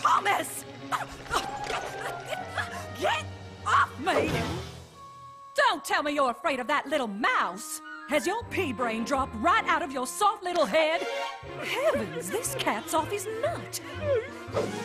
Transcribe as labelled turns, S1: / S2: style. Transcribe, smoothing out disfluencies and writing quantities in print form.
S1: Thomas! Get off me! Don't tell me you're afraid of that little mouse! Has your pea brain dropped right out of your soft little head? Heavens, this cat's off his nut!